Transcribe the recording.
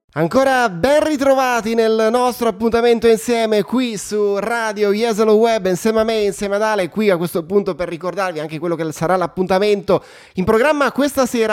Ancora ben ritrovati nel nostro appuntamento insieme qui su Radio Jesolo Web, insieme a me, insieme ad Ale, qui a questo punto per ricordarvi anche quello che sarà l'appuntamento in programma questa sera